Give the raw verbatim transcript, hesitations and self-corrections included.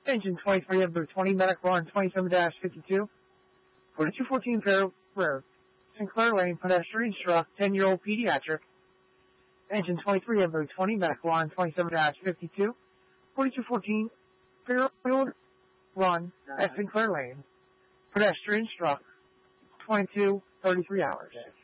Engine twenty-three of the twenty, medic run twenty-seven fifty-two. forty-two fourteen Fair Road, Sinclair Lane, pedestrian struck, ten-year-old pediatric. Engine twenty-three of the twenty, medic run twenty-seven fifty-two. forty-two fourteen Fair Road, run at Sinclair Lane, pedestrian struck, twenty-two thirty-three hours.